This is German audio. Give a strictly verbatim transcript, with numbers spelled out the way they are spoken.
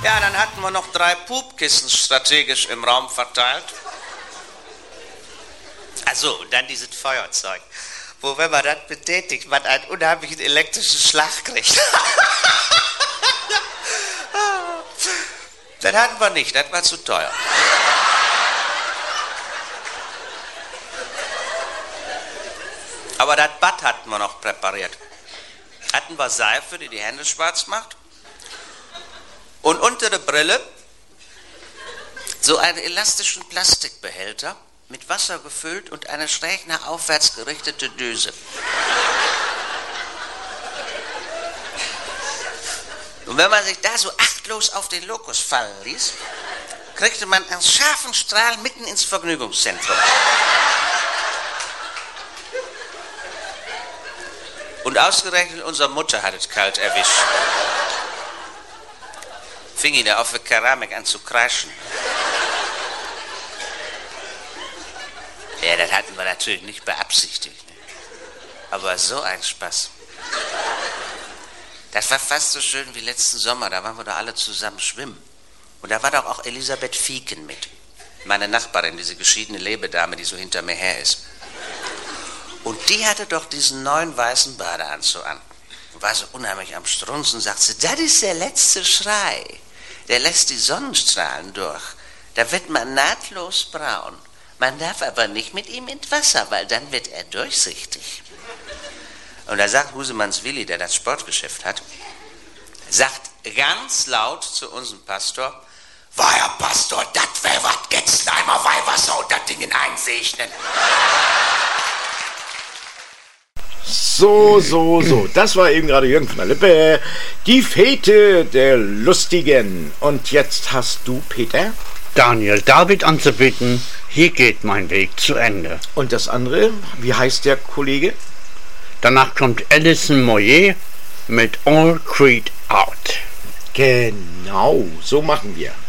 Ja, dann hatten wir noch drei Pupkissen strategisch im Raum verteilt. Also, und dann dieses Feuerzeug, wo, wenn man das betätigt, man einen unheimlichen elektrischen Schlag kriegt. Das hatten wir nicht, das war zu teuer. Aber das Bad hatten wir noch präpariert. Hatten wir Seife, die die Hände schwarz macht. Und unter der Brille so einen elastischen Plastikbehälter mit Wasser gefüllt und eine schräg nach aufwärts gerichtete Düse. Und wenn man sich da so achtlos auf den Lokus fallen ließ, kriegte man einen scharfen Strahl mitten ins Vergnügungszentrum. Und ausgerechnet unsere Mutter hat es kalt erwischt. Fing ihn da auf der Keramik an zu kreischen. Ja, das hatten wir natürlich nicht beabsichtigt. Aber so ein Spaß. Das war fast so schön wie letzten Sommer, da waren wir doch alle zusammen schwimmen. Und da war doch auch Elisabeth Fieken mit. Meine Nachbarin, diese geschiedene Lebedame, die so hinter mir her ist. Und die hatte doch diesen neuen weißen Badeanzug an. Und war so unheimlich am Strunzen, sagt sie, das ist der letzte Schrei. Der lässt die Sonnenstrahlen durch. Da wird man nahtlos braun. Man darf aber nicht mit ihm ins Wasser, weil dann wird er durchsichtig. Und da sagt Husemanns Willi, der das Sportgeschäft hat, sagt ganz laut zu unserem Pastor, war Herr Pastor, das wär wat Genzenheimer Weihwasser und das Ding einsegnen. So, so, so. Das war eben gerade Jürgen von der Lippe. Die Fete der Lustigen. Und jetzt hast du, Peter, Daniel David anzubieten. Hier geht mein Weg zu Ende. Und das andere, wie heißt der Kollege? Danach kommt Alison Moyet mit All Creed Out. Genau, so machen wir.